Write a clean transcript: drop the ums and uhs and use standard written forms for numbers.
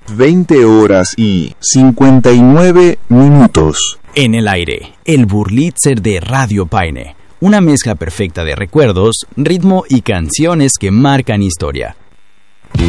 20 horas y 59 minutos. En el aire, el Burlitzer de Radio Paine. Una mezcla perfecta de recuerdos, ritmo y canciones que marcan historia.